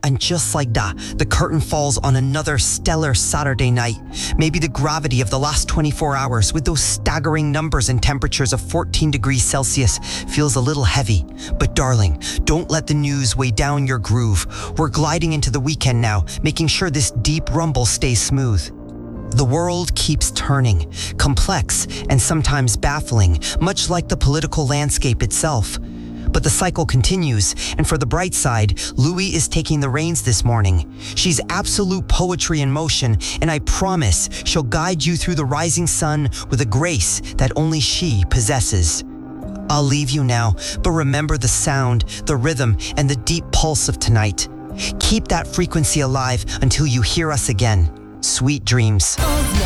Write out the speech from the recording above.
And just like that, the curtain falls on another stellar Saturday night. Maybe the gravity of the last 24 hours, with those staggering numbers and temperatures of 14 degrees Celsius, feels a little heavy. But darling, don't let the news weigh down your groove. We're gliding into the weekend now, making sure this deep rumble stays smooth. The world keeps turning, complex and sometimes baffling, much like the political landscape itself. But the cycle continues, and for the bright side, Louie is taking the reins this morning. She's absolute poetry in motion, and I promise she'll guide you through the rising sun with a grace that only she possesses. I'll leave you now, but remember the sound, the rhythm, and the deep pulse of tonight. Keep that frequency alive until you hear us again. Sweet dreams.